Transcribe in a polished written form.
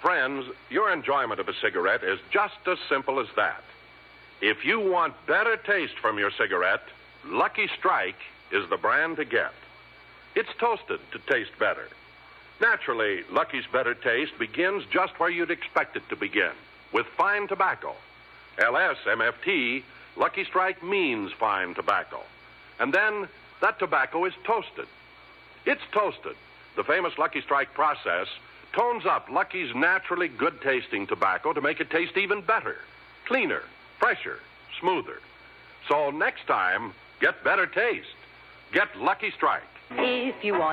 Friends, your enjoyment of a cigarette is just as simple as that. If you want better taste from your cigarette, Lucky Strike is the brand to get. It's toasted to taste better. Naturally, Lucky's better taste begins just where you'd expect it to begin, with fine tobacco. LSMFT, Lucky Strike means fine tobacco. And then that tobacco is toasted. It's toasted. The famous Lucky Strike process tones up Lucky's naturally good-tasting tobacco to make it taste even better, cleaner, fresher, smoother. So next time, get better taste. Get Lucky Strike. If you want